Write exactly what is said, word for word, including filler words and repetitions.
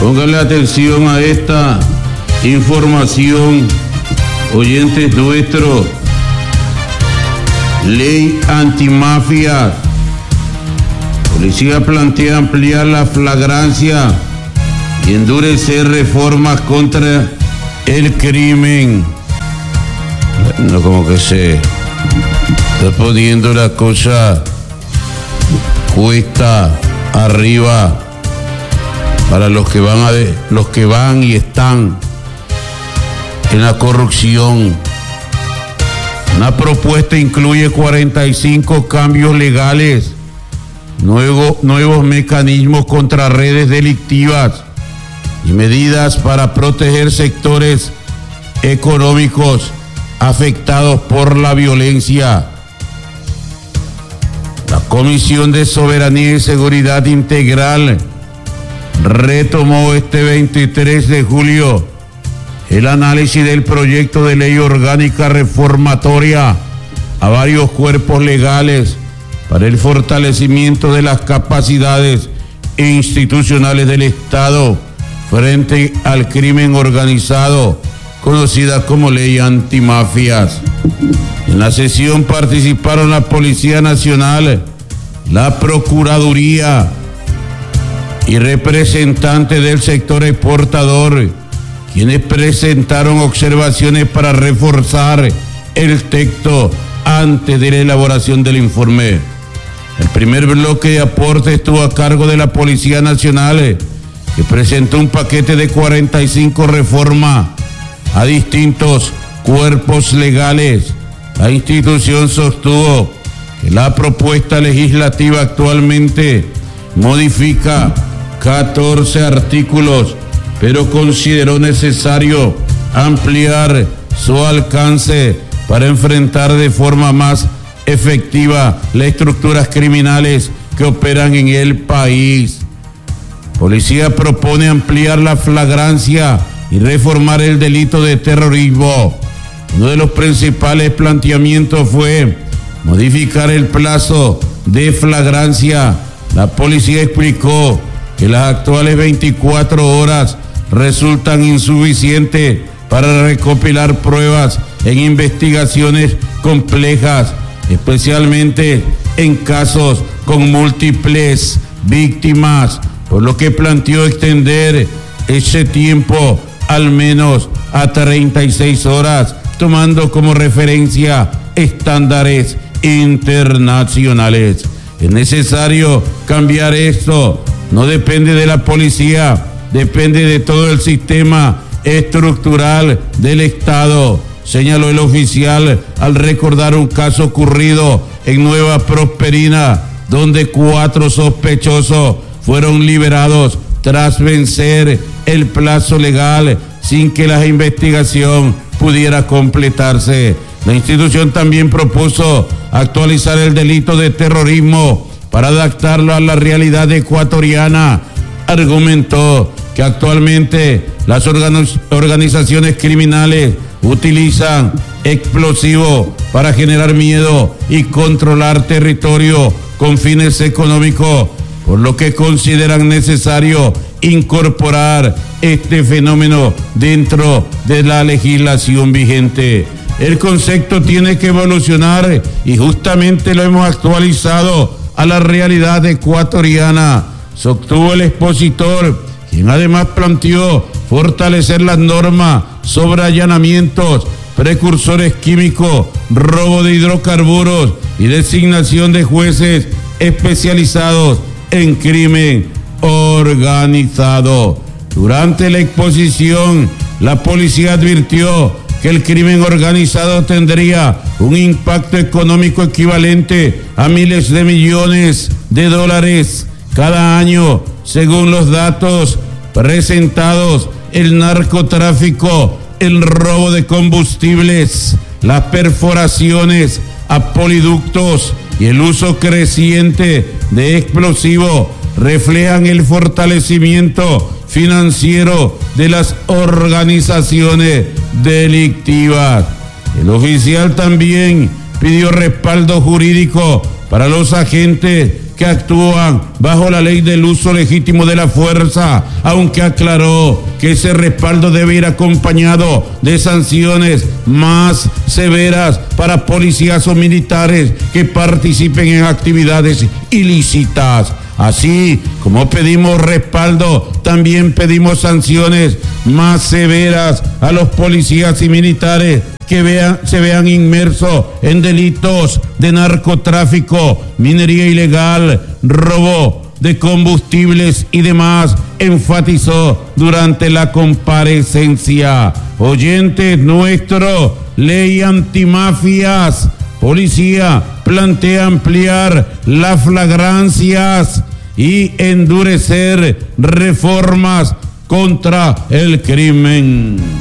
Pónganle atención a esta información, oyentes nuestros. Ley antimafia. Policía plantea ampliar la flagrancia y endurecer reformas contra el crimen. No, como que se está poniendo la cosa cuesta arriba para los que van a de, los que van y están en la corrupción. Una propuesta incluye cuarenta y cinco cambios legales, nuevo, nuevos mecanismos contra redes delictivas y medidas para proteger sectores económicos afectados por la violencia. La Comisión de Soberanía y Seguridad Integral retomó este veintitrés de julio el análisis del proyecto de ley orgánica reformatoria a varios cuerpos legales para el fortalecimiento de las capacidades institucionales del Estado frente al crimen organizado, conocida como ley antimafias. En la sesión participaron la Policía Nacional, la Procuraduría y representantes del sector exportador, quienes presentaron observaciones para reforzar el texto antes de la elaboración del informe. El primer bloque de aportes estuvo a cargo de la Policía Nacional, que presentó un paquete de cuarenta y cinco reformas a distintos cuerpos legales. La institución sostuvo que la propuesta legislativa actualmente modifica catorce artículos, pero consideró necesario ampliar su alcance para enfrentar de forma más efectiva las estructuras criminales que operan en el país. Policía propone ampliar la flagrancia y reformar el delito de terrorismo. Uno de los principales planteamientos fue modificar el plazo de flagrancia. La policía explicó que las actuales veinticuatro horas resultan insuficientes para recopilar pruebas en investigaciones complejas, especialmente en casos con múltiples víctimas, por lo que planteó extender ese tiempo al menos a treinta y seis horas, tomando como referencia estándares internacionales. Es necesario cambiar esto. No depende de la policía, depende de todo el sistema estructural del Estado, señaló el oficial al recordar un caso ocurrido en Nueva Prosperina, donde cuatro sospechosos fueron liberados tras vencer el plazo legal sin que la investigación pudiera completarse. La institución también propuso actualizar el delito de terrorismo para adaptarlo a la realidad ecuatoriana. Argumentó que actualmente las organiz- organizaciones criminales utilizan explosivos para generar miedo y controlar territorio con fines económicos, por lo que consideran necesario incorporar este fenómeno dentro de la legislación vigente. El concepto tiene que evolucionar y justamente lo hemos actualizado a la realidad ecuatoriana, sostuvo el expositor, quien además planteó fortalecer las normas sobre allanamientos, precursores químicos, robo de hidrocarburos y designación de jueces especializados en crimen organizado. Durante la exposición, la policía advirtió que el crimen organizado tendría un impacto económico equivalente a miles de millones de dólares cada año. Según los datos presentados, el narcotráfico, el robo de combustibles, las perforaciones a poliductos y el uso creciente de explosivos reflejan el fortalecimiento financiero de las organizaciones delictivas. El oficial también pidió respaldo jurídico para los agentes que que actúan bajo la ley del uso legítimo de la fuerza, aunque aclaró que ese respaldo debe ir acompañado de sanciones más severas para policías o militares que participen en actividades ilícitas. Así como pedimos respaldo, también pedimos sanciones más severas a los policías y militares que vean, se vean inmersos en delitos de narcotráfico, minería ilegal, robo de combustibles y demás, enfatizó durante la comparecencia. Oyentes nuestro, ley antimafias. Policía plantea ampliar las flagrancias y endurecer reformas contra el crimen.